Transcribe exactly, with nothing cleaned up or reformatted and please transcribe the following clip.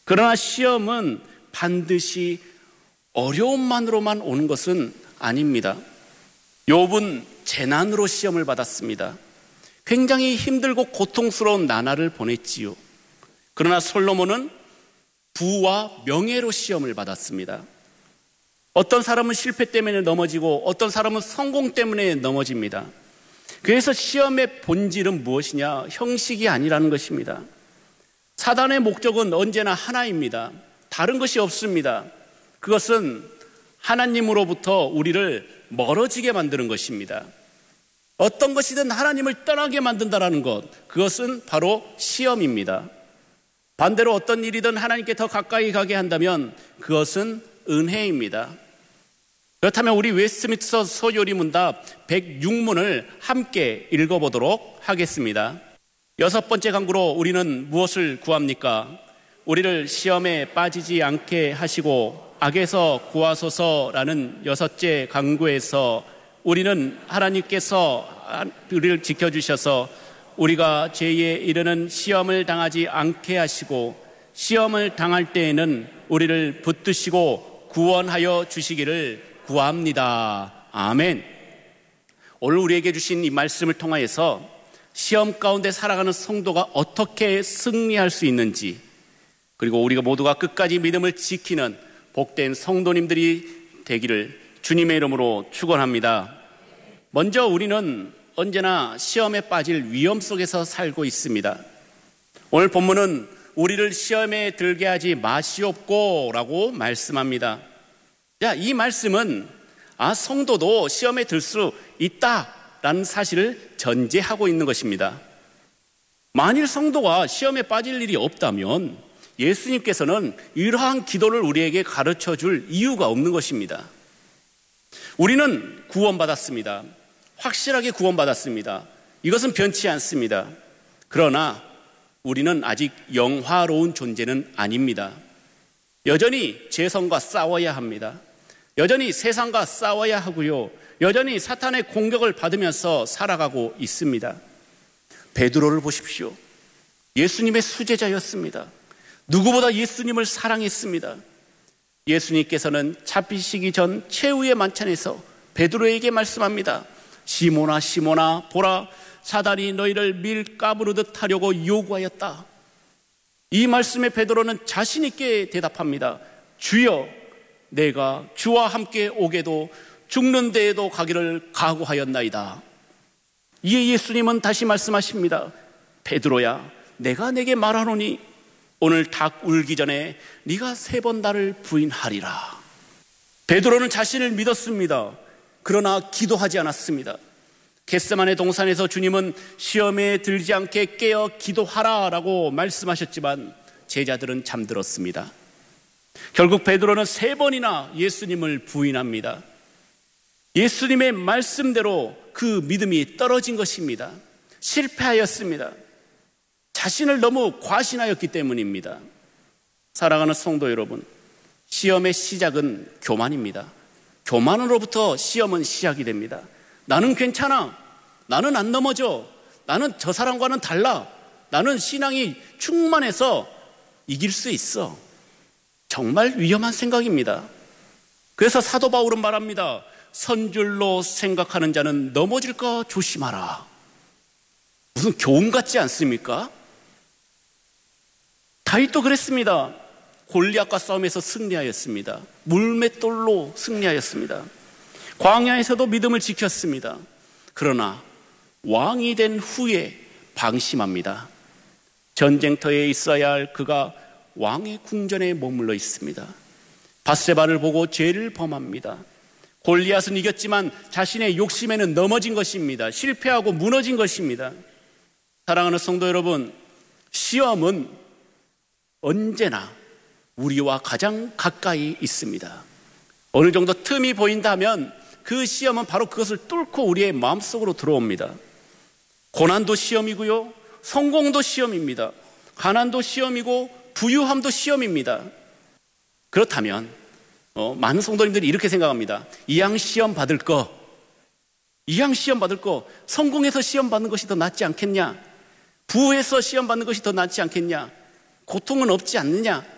그러나 시험은 반드시 어려움만으로만 오는 것은 아닙니다. 욥은 재난으로 시험을 받았습니다. 굉장히 힘들고 고통스러운 나날을 보냈지요. 그러나 솔로몬은 부와 명예로 시험을 받았습니다. 어떤 사람은 실패 때문에 넘어지고 어떤 사람은 성공 때문에 넘어집니다. 그래서 시험의 본질은 무엇이냐? 형식이 아니라는 것입니다. 사단의 목적은 언제나 하나입니다. 다른 것이 없습니다. 그것은 하나님으로부터 우리를 멀어지게 만드는 것입니다. 어떤 것이든 하나님을 떠나게 만든다는 것, 그것은 바로 시험입니다. 반대로 어떤 일이든 하나님께 더 가까이 가게 한다면 그것은 은혜입니다. 그렇다면 우리 웨스트민스터 서요리문답 백육 문을 함께 읽어보도록 하겠습니다. 여섯 번째 강구로 우리는 무엇을 구합니까? 우리를 시험에 빠지지 않게 하시고 악에서 구하소서라는 여섯째 강구에서 우리는 하나님께서 우리를 지켜주셔서 우리가 죄에 이르는 시험을 당하지 않게 하시고 시험을 당할 때에는 우리를 붙드시고 구원하여 주시기를 구합니다. 아멘. 오늘 우리에게 주신 이 말씀을 통하여서 시험 가운데 살아가는 성도가 어떻게 승리할 수 있는지, 그리고 우리가 모두가 끝까지 믿음을 지키는 복된 성도님들이 되기를 주님의 이름으로 축원합니다. 먼저 우리는 언제나 시험에 빠질 위험 속에서 살고 있습니다. 오늘 본문은 우리를 시험에 들게 하지 마시옵고 라고 말씀합니다. 자, 이 말씀은 아, 성도도 시험에 들 수 있다라는 사실을 전제하고 있는 것입니다. 만일 성도가 시험에 빠질 일이 없다면 예수님께서는 이러한 기도를 우리에게 가르쳐 줄 이유가 없는 것입니다. 우리는 구원받았습니다. 확실하게 구원받았습니다. 이것은 변치 않습니다. 그러나 우리는 아직 영화로운 존재는 아닙니다. 여전히 죄성과 싸워야 합니다. 여전히 세상과 싸워야 하고요. 여전히 사탄의 공격을 받으면서 살아가고 있습니다. 베드로를 보십시오. 예수님의 수제자였습니다. 누구보다 예수님을 사랑했습니다. 예수님께서는 잡히시기 전 최후의 만찬에서 베드로에게 말씀합니다. 시몬아 시몬아 보라, 사단이 너희를 밀가부르듯 하려고 요구하였다. 이 말씀에 베드로는 자신 있게 대답합니다. 주여, 내가 주와 함께 오게도 죽는 데에도 가기를 각오하였나이다. 이에 예수님은 다시 말씀하십니다. 베드로야, 내가 내게 말하노니 오늘 닭 울기 전에 네가 세 번 나를 부인하리라. 베드로는 자신을 믿었습니다. 그러나 기도하지 않았습니다. 겟세마네 동산에서 주님은 시험에 들지 않게 깨어 기도하라라고 말씀하셨지만 제자들은 잠들었습니다. 결국 베드로는 세 번이나 예수님을 부인합니다. 예수님의 말씀대로 그 믿음이 떨어진 것입니다. 실패하였습니다. 자신을 너무 과신하였기 때문입니다. 사랑하는 성도 여러분, 시험의 시작은 교만입니다. 교만으로부터 시험은 시작이 됩니다. 나는 괜찮아. 나는 안 넘어져. 나는 저 사람과는 달라. 나는 신앙이 충만해서 이길 수 있어. 정말 위험한 생각입니다. 그래서 사도 바울은 말합니다. 선줄로 생각하는 자는 넘어질까 조심하라. 무슨 교훈 같지 않습니까? 다윗도 그랬습니다. 골리앗과 싸움에서 승리하였습니다. 물맷돌로 승리하였습니다. 광야에서도 믿음을 지켰습니다. 그러나 왕이 된 후에 방심합니다. 전쟁터에 있어야 할 그가 왕의 궁전에 머물러 있습니다. 밧세바를 보고 죄를 범합니다. 골리앗은 이겼지만 자신의 욕심에는 넘어진 것입니다. 실패하고 무너진 것입니다. 사랑하는 성도 여러분, 시험은 언제나 우리와 가장 가까이 있습니다. 어느 정도 틈이 보인다면 그 시험은 바로 그것을 뚫고 우리의 마음속으로 들어옵니다. 고난도 시험이고요, 성공도 시험입니다. 가난도 시험이고 부유함도 시험입니다. 그렇다면 어, 많은 성도님들이 이렇게 생각합니다. 이왕 시험 받을 거, 이왕 시험 받을 거 성공해서 시험 받는 것이 더 낫지 않겠냐? 부해서 시험 받는 것이 더 낫지 않겠냐? 고통은 없지 않느냐?